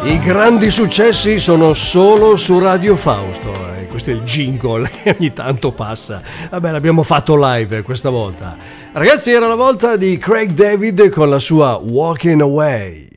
I grandi successi sono solo su Radio Fausto. Questo è il jingle che ogni tanto passa. Vabbè, l'abbiamo fatto live questa volta. Ragazzi, era la volta di Craig David con la sua Walking Away.